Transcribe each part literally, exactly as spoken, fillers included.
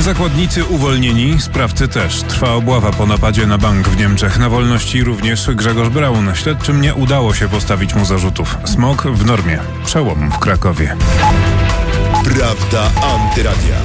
Zakładnicy uwolnieni, sprawcy też. Trwa obława po napadzie na bank w Niemczech. Na wolności również Grzegorz Braun. Śledczym nie udało się postawić mu zarzutów. Smog w normie. Przełom w Krakowie. Prawda Antyradia.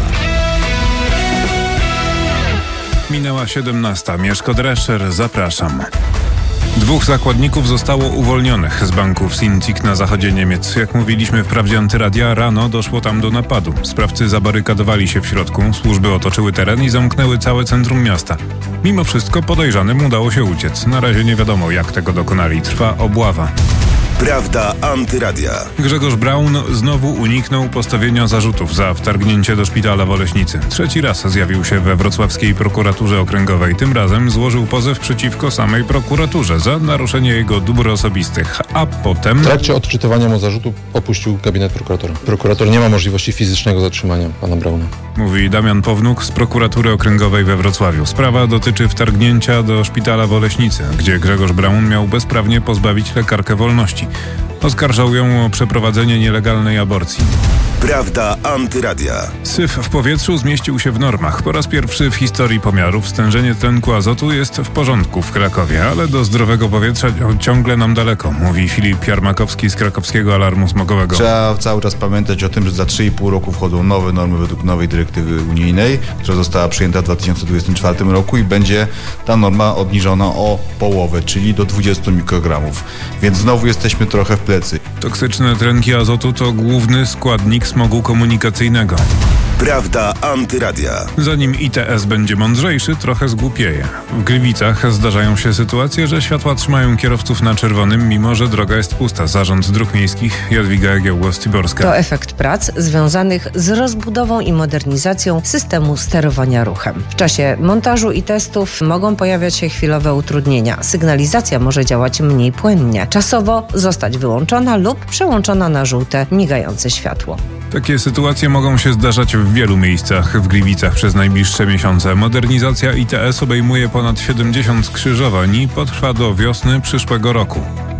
Minęła siedemnasta. Mieszko Drescher, zapraszam. Dwóch zakładników zostało uwolnionych z banku w Sinzig na zachodzie Niemiec. Jak mówiliśmy w Prawdzie Antyradia, rano doszło tam do napadu. Sprawcy zabarykadowali się w środku, służby otoczyły teren i zamknęły całe centrum miasta. Mimo wszystko podejrzanym udało się uciec. Na razie nie wiadomo, jak tego dokonali. Trwa obława. Prawda Antyradia. Grzegorz Braun znowu uniknął postawienia zarzutów za wtargnięcie do szpitala w Oleśnicy. Trzeci raz zjawił się we wrocławskiej prokuraturze okręgowej. Tym razem złożył pozew przeciwko samej prokuraturze za naruszenie jego dóbr osobistych, a potem... W trakcie odczytywania mu zarzutu opuścił gabinet prokuratora. Prokurator nie ma możliwości fizycznego zatrzymania pana Brauna. Mówi Damian Pownuk z prokuratury okręgowej we Wrocławiu. Sprawa dotyczy wtargnięcia do szpitala w Oleśnicy, gdzie Grzegorz Braun miał bezprawnie pozbawić lekarkę wolności. Oskarżał ją o przeprowadzenie nielegalnej aborcji. Prawda Antyradia. Syf w powietrzu zmieścił się w normach. Po raz pierwszy w historii pomiarów stężenie tlenku azotu jest w porządku w Krakowie, ale do zdrowego powietrza ciągle nam daleko, mówi Filip Jarmakowski z krakowskiego alarmu smogowego. Trzeba cały czas pamiętać o tym, że za trzy i pół roku wchodzą nowe normy według nowej dyrektywy unijnej, która została przyjęta w dwa tysiące dwudziestym czwartym roku i będzie ta norma obniżona o połowę, czyli do dwudziestu mikrogramów. Więc znowu jesteśmy trochę w plecy. Toksyczne tlenki azotu to główny składnik smogu komunikacyjnego. Prawda Antyradia. Zanim I T S będzie mądrzejszy, trochę zgłupieje. W Gliwicach zdarzają się sytuacje, że światła trzymają kierowców na czerwonym, mimo że droga jest pusta. Zarząd Dróg Miejskich, Jadwiga Jagiełło-Stiborska. To efekt prac związanych z rozbudową i modernizacją systemu sterowania ruchem. W czasie montażu i testów mogą pojawiać się chwilowe utrudnienia. Sygnalizacja może działać mniej płynnie. Czasowo zostać wyłączona lub przełączona na żółte, migające światło. Takie sytuacje mogą się zdarzać w wielu miejscach w Gliwicach przez najbliższe miesiące. Modernizacja I T S obejmuje ponad siedemdziesiąt skrzyżowań i potrwa do wiosny przyszłego roku.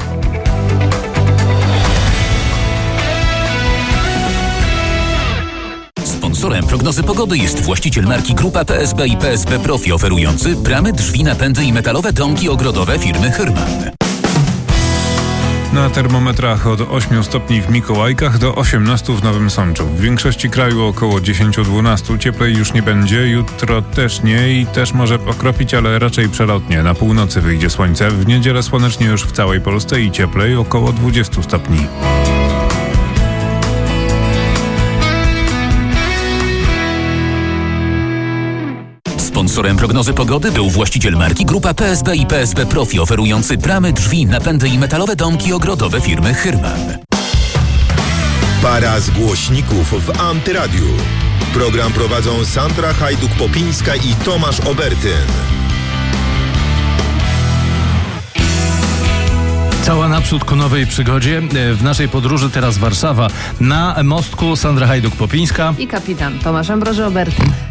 Sponsorem prognozy pogody jest właściciel marki Grupa P S B i P S B Profi, oferujący bramy, drzwi, napędy i metalowe domki ogrodowe firmy Hyrman. Na termometrach od ośmiu stopni w Mikołajkach do osiemnastu w Nowym Sączu. W większości kraju około dziesięć do dwunastu. Cieplej już nie będzie, jutro też nie i też może okropić, ale raczej przelotnie. Na północy wyjdzie słońce. W niedzielę słonecznie już w całej Polsce i cieplej około dwudziestu stopni. Sponsorem prognozy pogody był właściciel marki Grupa P S B i P S B Profi, oferujący bramy, drzwi, napędy i metalowe domki ogrodowe firmy Hyrman. Para z głośników w Antyradiu. Program prowadzą Sandra Hajduk-Popińska i Tomasz Obertyn. Cała naprzód ku nowej przygodzie. W naszej podróży teraz Warszawa. Na mostku Sandra Hajduk-Popińska i kapitan Tomasz Ambroży Obertyn.